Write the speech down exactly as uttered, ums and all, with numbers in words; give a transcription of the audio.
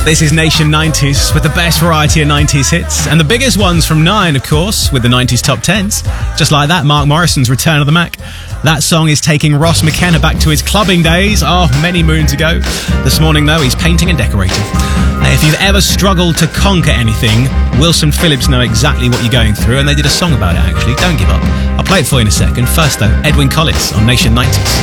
This is Nation nineties with the best variety of nineties hits and the biggest ones from nine, of course, with the nineties top tens. Just like that, Mark Morrison's Return of the Mac. That song is taking Ross McKenna back to his clubbing days, oh, many moons ago. This morning, though, he's painting and decorating. Now, if you've ever struggled to conquer anything, Wilson Phillips know exactly what you're going through, and they did a song about it, actually. Don't give up. I'll play it for you in a second. First, though, Edwyn Collins on Nation nineties.